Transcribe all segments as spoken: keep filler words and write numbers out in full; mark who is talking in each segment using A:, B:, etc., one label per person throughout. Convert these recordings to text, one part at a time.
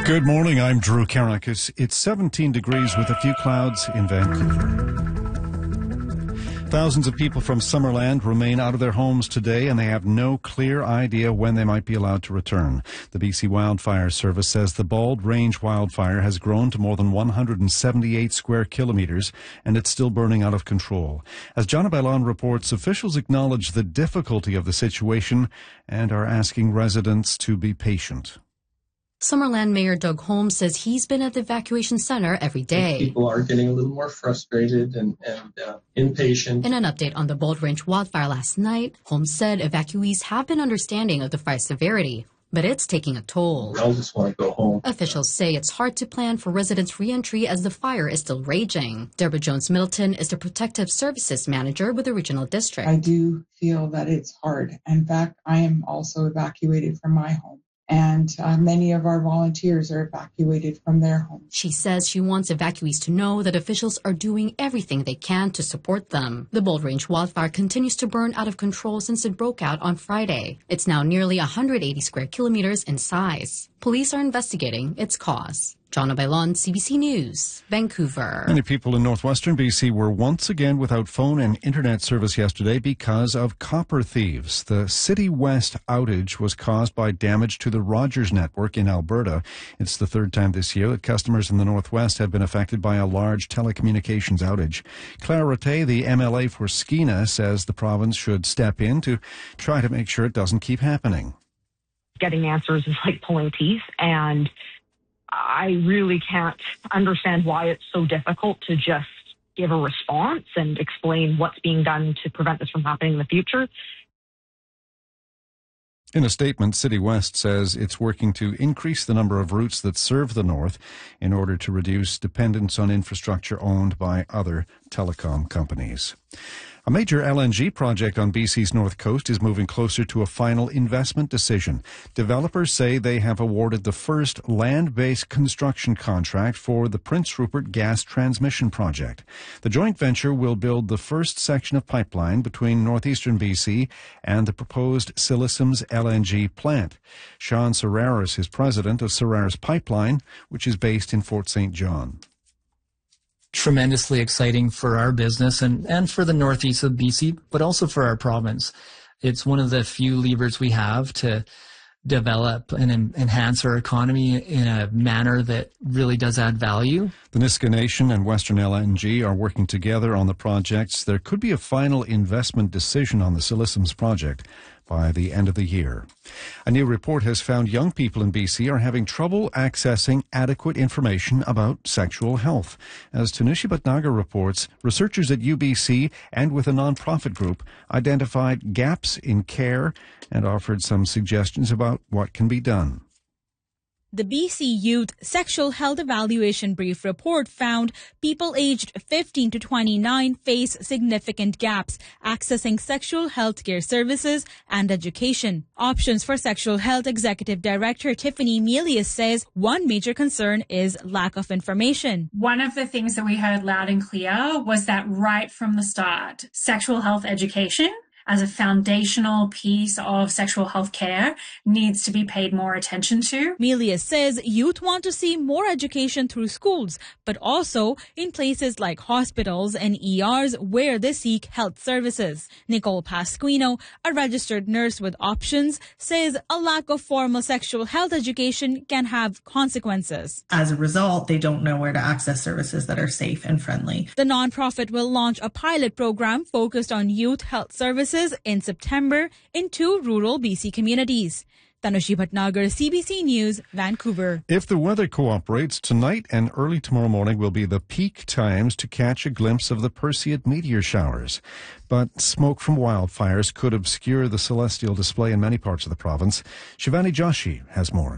A: Good morning, I'm Drew Carrick. It's, it's seventeen degrees with a few clouds in Vancouver. Thousands of people from Summerland remain out of their homes today, and they have no clear idea when they might be allowed to return. The B C Wildfire Service says the Bald Range wildfire has grown to more than one hundred seventy-eight square kilometres, and it's still burning out of control. As John Bailon reports, officials acknowledge the difficulty of the situation and are asking residents to be patient.
B: Summerland Mayor Doug Holmes says he's been at the evacuation center every day.
C: People are getting a little more frustrated and, and uh, impatient.
B: In an update on the Bald Range wildfire last night, Holmes said evacuees have been understanding of the fire's severity, but it's taking a toll.
C: We all just want to go home.
B: Officials say it's hard to plan for residents' re-entry as the fire is still raging. Deborah Jones-Middleton is the Protective Services Manager with the Regional District.
D: I do feel that it's hard. In fact, I am also evacuated from my home. And uh, many of our volunteers are evacuated from their homes.
B: She says she wants evacuees to know that officials are doing everything they can to support them. The Bald Range wildfire continues to burn out of control since it broke out on Friday. It's now nearly one hundred eighty square kilometers in size. Police are investigating its cause. John Bailon, C B C News, Vancouver.
A: Many people in northwestern B C were once again without phone and internet service yesterday because of copper thieves. The City West outage was caused by damage to the Rogers network in Alberta. It's the third time this year that customers in the northwest have been affected by a large telecommunications outage. Claire Rattay, the M L A for Skeena, says the province should step in to try to make sure it doesn't keep happening.
E: Getting answers is like pulling teeth, and I really can't understand why it's so difficult to just give a response and explain what's being done to prevent this from happening in the future.
A: In a statement, City West says it's working to increase the number of routes that serve the north in order to reduce dependence on infrastructure owned by other telecom companies. A major L N G project on B C's north coast is moving closer to a final investment decision. Developers say they have awarded the first land-based construction contract for the Prince Rupert Gas Transmission Project. The joint venture will build the first section of pipeline between northeastern B C and the proposed Silesom's L N G plant. Sean Serraris is president of Serraris Pipeline, which is based in Fort Saint John.
F: Tremendously exciting for our business and, and for the northeast of B C, but also for our province. It's one of the few levers we have to develop and en- enhance our economy in a manner that really does add value.
A: The Nisga'a Nation and Western L N G are working together on the projects. There could be a final investment decision on the Silesom's project by the end of the year. A new report has found young people in B C are having trouble accessing adequate information about sexual health. As Tanushi Bhatnagar reports, researchers at U B C and with a non-profit group identified gaps in care and offered some suggestions about what can be done.
G: The B C Youth Sexual Health Evaluation Brief Report found people aged fifteen to twenty-nine face significant gaps accessing sexual health care services and education. Options for Sexual Health Executive Director Tiffany Melius says one major concern is lack of information.
H: One of the things that we heard loud and clear was that right from the start, sexual health education as a foundational piece of sexual health care needs to be paid more attention to.
G: Melius says youth want to see more education through schools, but also in places like hospitals and E Rs where they seek health services. Nicole Pasquino, a registered nurse with Options, says a lack of formal sexual health education can have consequences.
I: As a result, they don't know where to access services that are safe and friendly.
G: The nonprofit will launch a pilot program focused on youth health services in September in two rural B C communities. Tanushi Bhatnagar, C B C News, Vancouver.
A: If the weather cooperates, tonight and early tomorrow morning will be the peak times to catch a glimpse of the Perseid meteor showers. But smoke from wildfires could obscure the celestial display in many parts of the province. Shivani Joshi has more.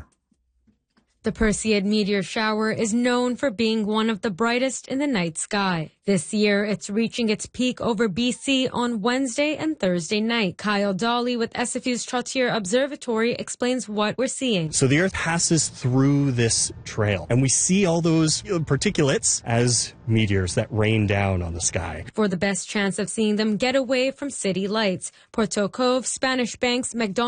J: The Perseid meteor shower is known for being one of the brightest in the night sky. This year, it's reaching its peak over B C on Wednesday and Thursday night. Kyle Dolly with S F U's Trottier Observatory explains what we're seeing.
K: So the Earth passes through this trail, and we see all those particulates as meteors that rain down on the sky.
J: For the best chance of seeing them, get away from city lights. Porto Cove, Spanish Banks, McDonald's,